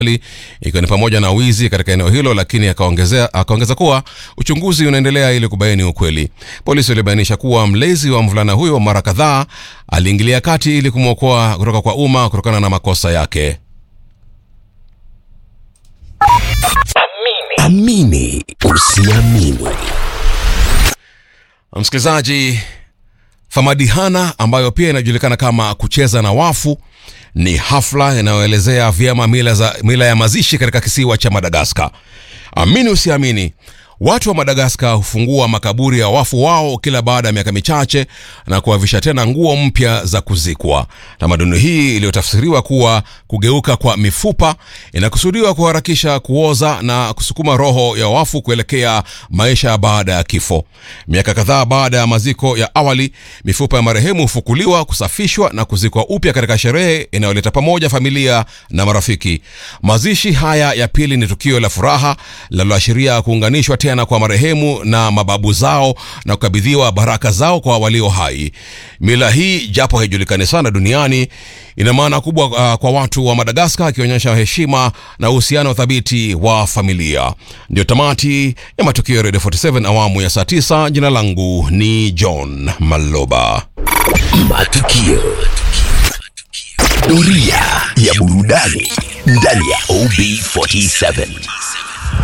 ikiwa ni pamoja na wizi katika eneo hilo, lakini akaongeza kuwa uchunguzi unaendelea ili kubaini ukweli. Polisi walibainisha kuwa mlezi wa mvulana huyo mara kadhaa aliingilia kati ili kumwokoa kutoka kwa umma kutokana na makosa yake. Amini usiamini. Msikilizaji, Famadihana ambayo pia inajulikana kama kucheza na wafu ni hafla inayoelezea vyema mila ya mazishi katika kisiwa cha Madagascar. Amini usiamini, watu wa Madagascar hufungua makaburi ya wafu wao kila baada ya miaka michache na kuwavisha tena nguo mpya za kuzikwa. Tamaduni hii iliyotafsiriwa kuwa kugeuka kwa mifupa inakusudiwa kuharakisha kuoza na kusukuma roho ya wafu kuelekea maisha baada ya kifo. Miaka kadhaa baada ya maziko ya awali, mifupa ya marehemu hufukuliwa, kusafishwa na kuzikwa upya katika sherehe inayoleta pamoja familia na marafiki. Mazishi haya ya pili ni tukio la furaha linaloashiria kuunganishwa tena kwa marehemu na mababu zao na kukabidhiwa baraka zao kwa walio hai. Mila hii, japo haijulikani sana duniani, ina maana kubwa kwa watu wa Madagascar, ikionyesha heshima na uhusiano thabiti wa familia. Ndio tamati ya matukio ya Radio 47 awamu ya saa 9. Jina langu ni John Maloba. Matukio. Doria ya burudani ndani ya OB47.